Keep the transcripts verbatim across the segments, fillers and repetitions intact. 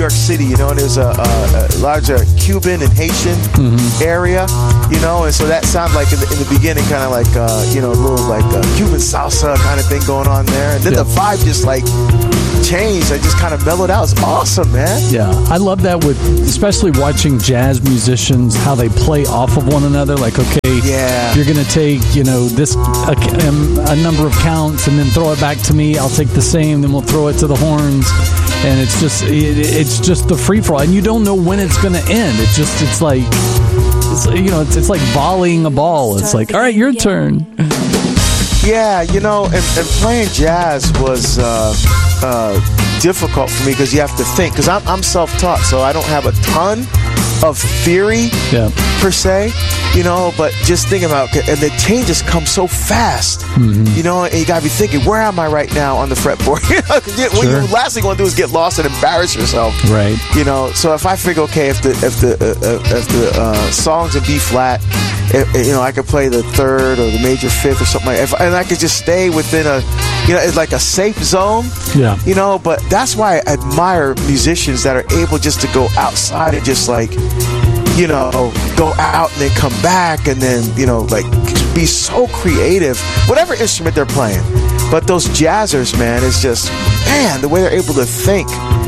York City, you know, and there's a, a, a larger Cuban and Haitian mm-hmm. area, you know, and so that sounded like in the, in the beginning kind of like, uh, you know, a little like uh, Cuban salsa kind of thing going on there. And then yeah. the vibe just like changed. I just kind of mellowed out. It's awesome, man. Yeah, I love that with, especially watching jazz musicians, how they play off of one another. Like, okay, yeah. you're going to take, you know, this a, a number of counts and then throw it back to me. I'll take the same, then we'll throw it to the horns. And it's just it, it's just the free for all, and you don't know when it's going to end. It's just it's like it's, you know it's, it's like volleying a ball. It's like, all right, your turn. Yeah, you know, and, and playing jazz was uh, uh, difficult for me because you have to think. Because I'm I'm self-taught, so I don't have a ton of theory yeah. per se, you know, but just thinking about, and the changes come so fast, mm-hmm. you know, and you gotta be thinking, where am I right now on the fretboard? You know, cause you, sure. when you, last thing you want to do is get lost and embarrass yourself, right? You know, so if I figure, okay, if the if the uh, if the uh, song's in B flat, if, you know, I could play the third or the major fifth or something like that, if, and I could just stay within a, you know, it's like a safe zone, yeah, you know. But that's why I admire musicians that are able just to go outside and just like, you know, go out and then come back and then, you know, like be so creative, whatever instrument they're playing. But those jazzers, man, it's just, man, the way they're able to think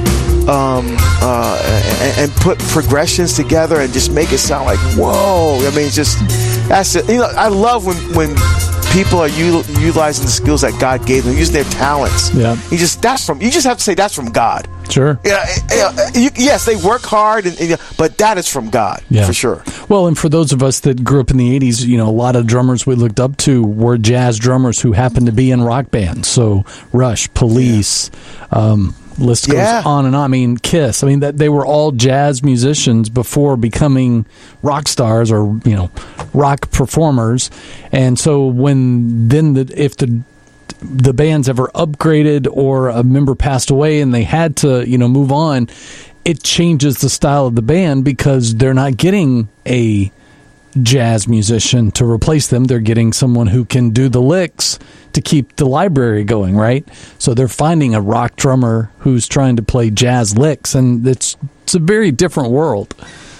um, uh, and, and put progressions together and just make it sound like, whoa. I mean, it's just, that's it. You know, I love when, when people are u- utilizing the skills that God gave them, using their talents. Yeah. You just, that's from, you just have to say that's from God. Sure. Yeah, you, yes, they work hard, and, and, but that is from God, yeah. for sure. Well, and for those of us that grew up in the eighties, you know, a lot of drummers we looked up to were jazz drummers who happened to be in rock bands. So Rush, Police, yeah. um, list goes yeah. on and on. I mean, Kiss. I mean, that they were all jazz musicians before becoming rock stars or, you know, rock performers. And so when then the if the the band's ever upgraded or a member passed away and they had to, you know, move on, it changes the style of the band because they're not getting a jazz musician to replace them. They're getting someone who can do the licks to keep the library going, right? So they're finding a rock drummer who's trying to play jazz licks, and it's it's a very different world.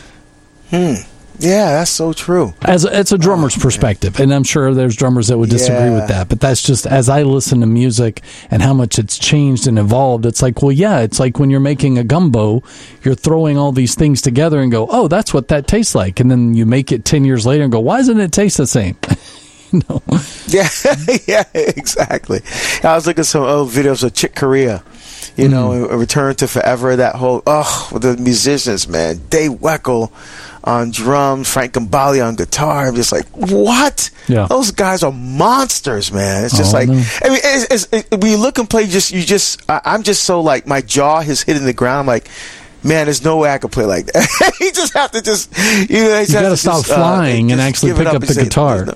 Hmm. Yeah, that's so true. As a, it's a drummer's oh, perspective, and I'm sure there's drummers that would disagree yeah. with that, but that's just, as I listen to music and how much it's changed and evolved, it's like, well, yeah, it's like when you're making a gumbo, you're throwing all these things together and go, oh, that's what that tastes like, and then you make it ten years later and go, why doesn't it taste the same? No. Yeah, yeah, exactly. I was looking at some old videos of Chick Corea, you mm. know, Return to Forever, that whole, oh, the musicians, man, Dave Weckl on drums, Frank Gambale on guitar. I'm just like, what? Yeah. Those guys are monsters, man. It's just oh, like, no. I mean, it's, it's, it, when you look and play, you just, you just, I, I'm just so like, my jaw is hitting the ground. I'm like, man, there's no way I could play like that. You just have to just, you know, you, you got to stop just, flying uh, and actually pick up, up the say, guitar. You know,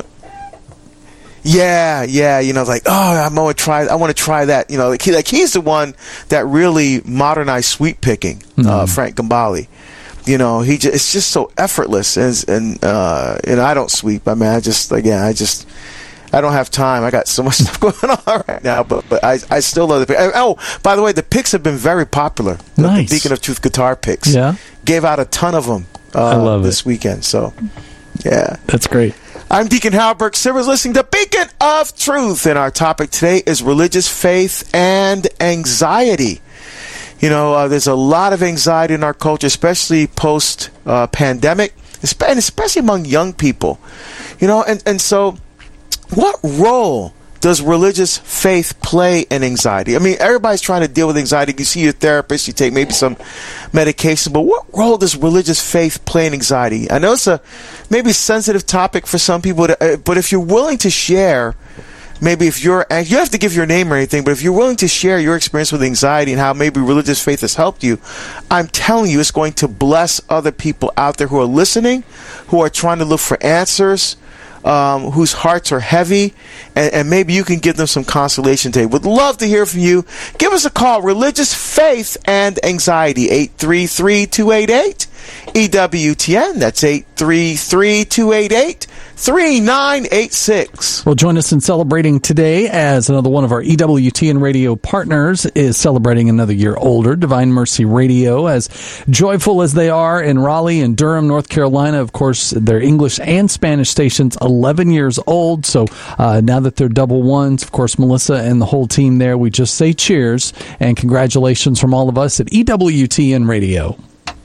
Yeah, yeah, you know, like, oh, I'm gonna try. I want to try that. You know, like, he, like he's the one that really modernized sweep picking, mm-hmm. uh, Frank Gambale. You know, he just, it's just so effortless, and and uh, and I don't sweep. I mean, I just again, I just, I don't have time. I got so much stuff going on right now, but but I I still love the pick. Oh, by the way, the picks have been very popular. Nice. The Beacon of Truth guitar picks. Yeah, gave out a ton of them. Uh, I love this it. weekend. So, yeah, that's great. I'm Deacon Howard Burke Silvers, listening to Beacon of Truth, and our topic today is religious faith and anxiety. You know, uh, there's a lot of anxiety in our culture, especially post-pandemic, uh, and especially among young people. You know, and, and so what role does religious faith play in anxiety? I mean, everybody's trying to deal with anxiety. You see your therapist, you take maybe some medication, but what role does religious faith play in anxiety? I know it's a maybe sensitive topic for some people, to, uh, but if you're willing to share, maybe if you're, you don't have to give your name or anything, but if you're willing to share your experience with anxiety and how maybe religious faith has helped you, I'm telling you, it's going to bless other people out there who are listening, who are trying to look for answers, Um, whose hearts are heavy, and, and maybe you can give them some consolation today. Would love to hear from you. Give us a call. Religious Faith and Anxiety, eight three three, two eight eight, E W T N. That's eight three three, two eight eight, three nine eight six. Well, join us in celebrating today as another one of our E W T N radio partners is celebrating another year older, Divine Mercy Radio. As joyful as they are in Raleigh and Durham, North Carolina, of course, their English and Spanish stations, eleven years old. So uh, now that they're double ones, of course, Melissa and the whole team there, we just say cheers and congratulations from all of us at E W T N Radio.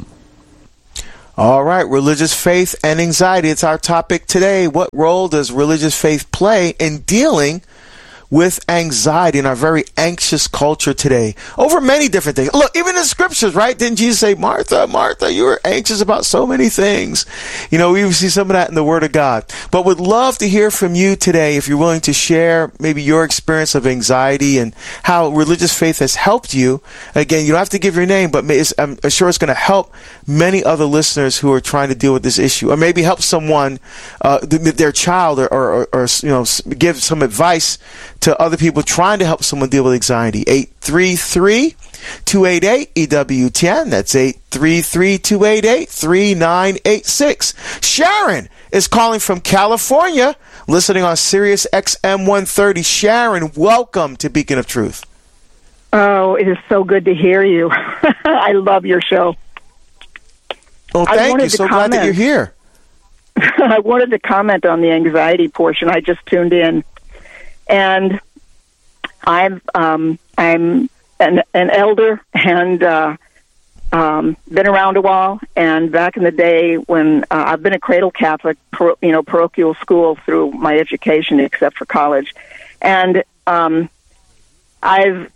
All right, religious faith and anxiety. It's our topic today. What role does religious faith play in dealing with anxiety in our very anxious culture today over many different things? Look, even in scriptures, right? Didn't Jesus say, Martha, Martha, you were anxious about so many things? You know, we see some of that in the Word of God. But would love to hear from you today if you're willing to share maybe your experience of anxiety and how religious faith has helped you. Again, you don't have to give your name, but I'm sure it's going to help many other listeners who are trying to deal with this issue, or maybe help someone, uh, their child, or, or, or, you know, give some advice to other people trying to help someone deal with anxiety. eight three three, two eight eight, E W T N. That's eight three three, two eight eight, three nine eight six. Sharon is calling from California, listening on Sirius X M one thirty. Sharon, welcome to Beacon of Truth. Oh, it is so good to hear you. I love your show. Well, thank you. So glad that you're here. I wanted to comment on the anxiety portion. I just tuned in. And I'm um, I'm an, an elder and uh, um, been around a while. And back in the day when uh, I've been a cradle Catholic, pro, you know, parochial school through my education, except for college. And um, I've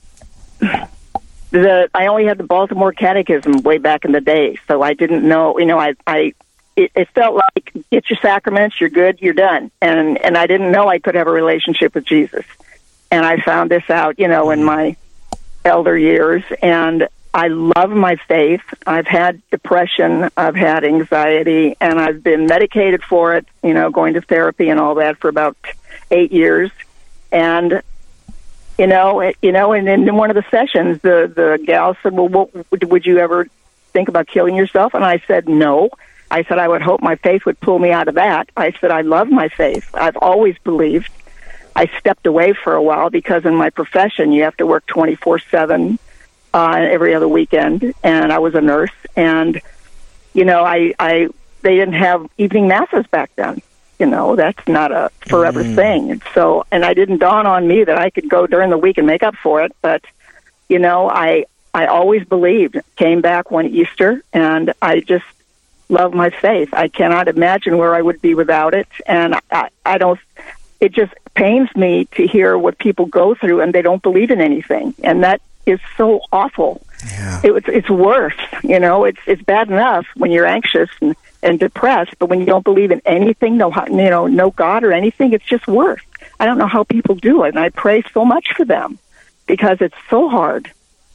the I only had the Baltimore Catechism way back in the day, so I didn't know. You know, I I. It, it felt like, get your sacraments, you're good, you're done. And and I didn't know I could have a relationship with Jesus. And I found this out, you know, in my elder years. And I love my faith. I've had depression, I've had anxiety, and I've been medicated for it, you know, going to therapy and all that for about eight years. And, you know, it, you know, and in one of the sessions, the, the gal said, well, what, would you ever think about killing yourself? And I said, no. I said, I would hope my faith would pull me out of that. I said, I love my faith. I've always believed. I stepped away for a while because in my profession, you have to work twenty-four seven uh, every other weekend. And I was a nurse. And, you know, I, I they didn't have evening masses back then. You know, that's not a forever mm. thing. And so, and I didn't dawn on me that I could go during the week and make up for it. But, you know, I, I always believed. Came back one Easter, and I just love my faith. I cannot imagine where I would be without it. And I, I don't, it just pains me to hear what people go through and they don't believe in anything. And that is so awful. Yeah. It, it's, it's worse. You know, it's, it's bad enough when you're anxious and, and depressed, but when you don't believe in anything, no, you know, no God or anything, it's just worse. I don't know how people do it. And I pray so much for them because it's so hard.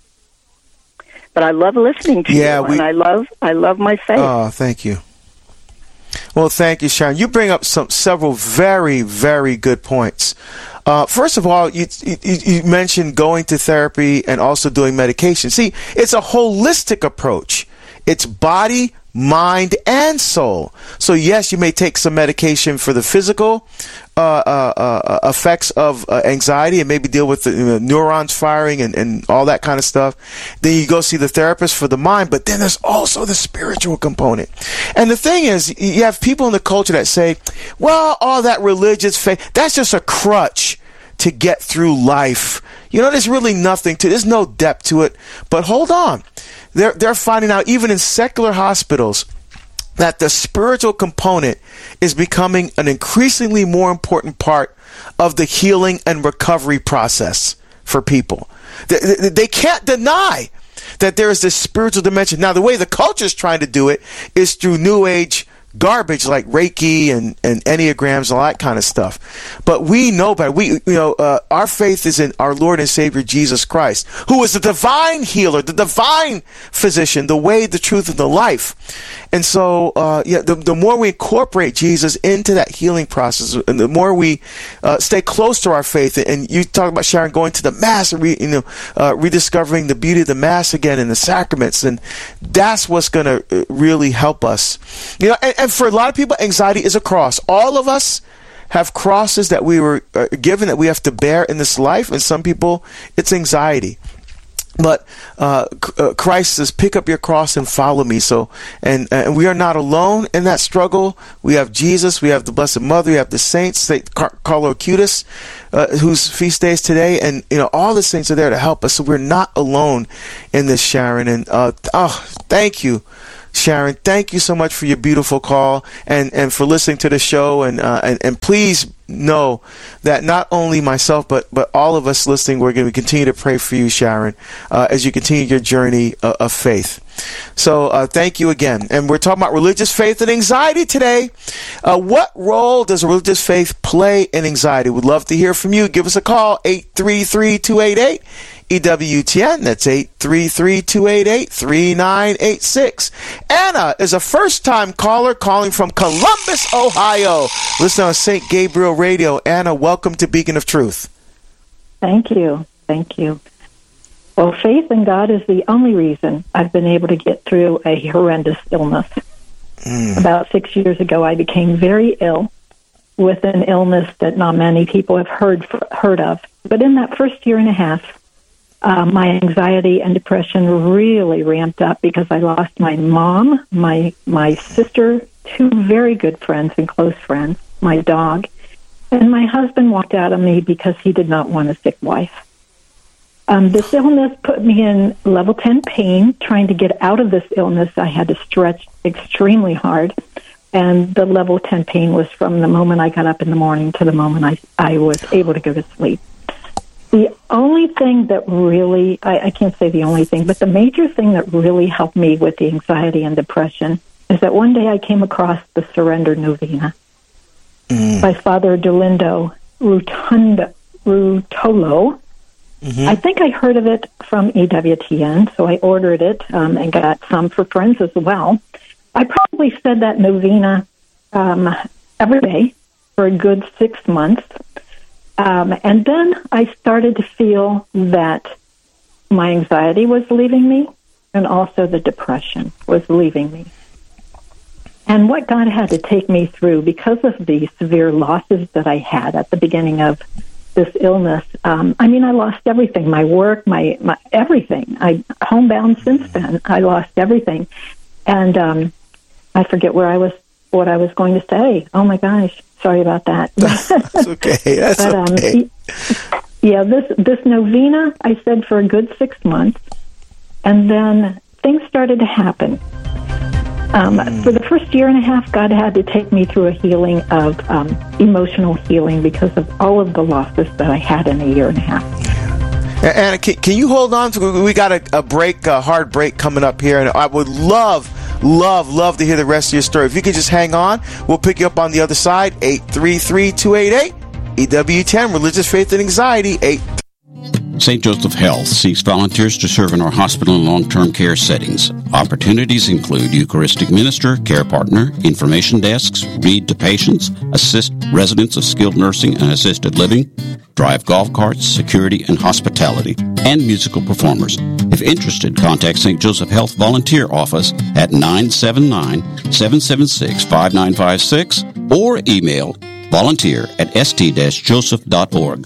But I love listening to yeah, you, we, and I love I love my faith. Oh, thank you. Well, thank you, Sharon. You bring up some several very, very good points. Uh, first of all, you, you you mentioned going to therapy and also doing medication. See, it's a holistic approach. It's body, mind, and soul. So yes, you may take some medication for the physical uh, uh, uh, effects of uh, anxiety and maybe deal with the you know, neurons firing and, and all that kind of stuff. Then you go see the therapist for the mind, but then there's also the spiritual component. And the thing is, you have people in the culture that say, well, all that religious faith, that's just a crutch to get through life. You know, there's really nothing to, there's no depth to it. But hold on. They're, they're finding out even in secular hospitals that the spiritual component is becoming an increasingly more important part of the healing and recovery process for people. They, they, they can't deny that there is this spiritual dimension. Now, the way the culture is trying to do it is through New Age garbage like Reiki and, and Enneagrams and all that kind of stuff. But we know better. We, you know, uh, our faith is in our Lord and Savior Jesus Christ, who is the divine healer, the divine physician, the way, the truth, and the life. And so, uh, yeah, the, the more we incorporate Jesus into that healing process, and the more we uh, stay close to our faith, and you talk about, Sharon, going to the Mass and re, you know, uh, rediscovering the beauty of the Mass again and the sacraments, and that's what's going to really help us. You know, and, and for a lot of people, anxiety is a cross. All of us have crosses that we were uh, given that we have to bear in this life, and some people, it's anxiety. But uh, uh, Christ says, pick up your cross and follow me. So, and, and we are not alone in that struggle. We have Jesus. We have the Blessed Mother. We have the saints, Saint Car- Carlo Acutis, uh, whose feast day is today. And, you know, all the saints are there to help us. So we're not alone in this, Sharon. And, uh, oh, thank you, Sharon. Thank you so much for your beautiful call and, and for listening to the show. And, uh, and, and please know that not only myself, but, but all of us listening, we're going to continue to pray for you, Sharon, uh, as you continue your journey uh, of faith. So uh, thank you again. And we're talking about religious faith and anxiety today. Uh, what role does religious faith play in anxiety? We'd love to hear from you. Give us a call, eight three three, two eight eight, E W T N. That's eight three three, two eight eight, three nine eight six. Anna is a first-time caller calling from Columbus, Ohio. Listen on Saint Gabriel Radio. Anna, welcome to Beacon of Truth. Thank you. Thank you. Well, faith in God is the only reason I've been able to get through a horrendous illness. Mm. About six years ago, I became very ill with an illness that not many people have heard heard of. But in that first year and a half, uh, my anxiety and depression really ramped up because I lost my mom, my my sister, two very good friends and close friends, my dog, and my husband walked out on me because he did not want a sick wife. Um, this illness put me in level ten pain. Trying to get out of this illness, I had to stretch extremely hard. And the level ten pain was from the moment I got up in the morning to the moment I, I was able to go to sleep. The only thing that really, I, I can't say the only thing, but the major thing that really helped me with the anxiety and depression is that one day I came across the Surrender Novena mm. by Father Dolindo Rutunda, Rutolo. Mm-hmm. I think I heard of it from E W T N, so I ordered it um, and got some for friends as well. I probably said that novena um, every day for a good six months. Um, and then I started to feel that my anxiety was leaving me and also the depression was leaving me. And what God had to take me through because of the severe losses that I had at the beginning of this illness. Um, I mean, I lost everything, my work, my, my everything. I homebound since then. I lost everything. And um, I forget where I was, what I was going to say. Oh, my gosh. Sorry about that. That's okay. That's but, um, okay. Yeah, this, this novena, I said for a good six months. And then things started to happen. Um, mm. For the first year and a half, God had to take me through a healing of um, emotional healing because of all of the losses that I had in a year and a half. Anna, can, can you hold on? To, we got a, a break, a hard break coming up here, and I would love, love, love to hear the rest of your story. If you could just hang on, we'll pick you up on the other side. eight three three, two eight eight, E W ten, Religious Faith and Anxiety, eight. Saint Joseph Health seeks volunteers to serve in our hospital and long-term care settings. Opportunities include Eucharistic minister, care partner, information desks, read to patients, assist residents of skilled nursing and assisted living, drive golf carts, security and hospitality, and musical performers. If interested, contact Saint Joseph Health Volunteer Office at nine seven nine, seven seven six, five nine five six or email volunteer at s t joseph dot org.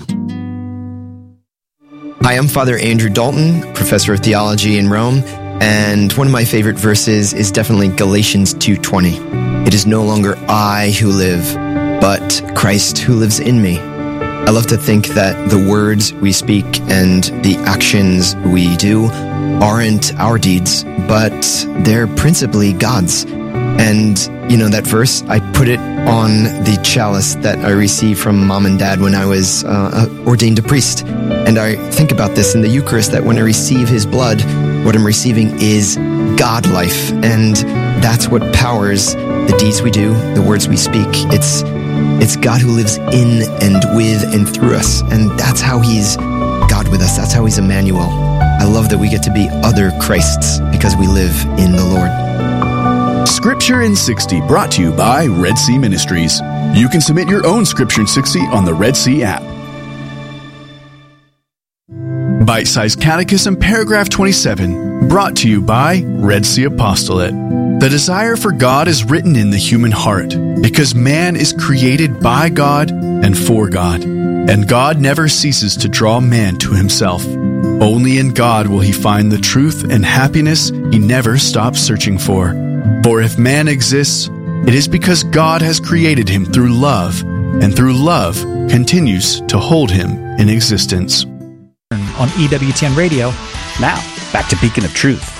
Hi, I'm Father Andrew Dalton, professor of theology in Rome, and one of my favorite verses is definitely Galatians two twenty. It is no longer I who live, but Christ who lives in me. I love to think that the words we speak and the actions we do aren't our deeds, but they're principally God's. And, you know, that verse, I put it on the chalice that I received from mom and dad when I was uh, ordained a priest. And I think about this in the Eucharist, that when I receive his blood, what I'm receiving is God life. And that's what powers the deeds we do, the words we speak. It's it's God who lives in and with and through us. And that's how he's God with us. That's how he's Emmanuel. I love that we get to be other Christs because we live in the Lord. Scripture in sixty, brought to you by Red Sea Ministries. You can submit your own Scripture in sixty on the Red Sea app. Bite-sized Catechism, paragraph twenty-seven, brought to you by Red Sea Apostolate. The desire for God is written in the human heart because man is created by God and for God, and God never ceases to draw man to himself. Only in God will he find the truth and happiness he never stops searching for. For if man exists, it is because God has created him through love, and through love continues to hold him in existence. On E W T N Radio, now back to Beacon of Truth.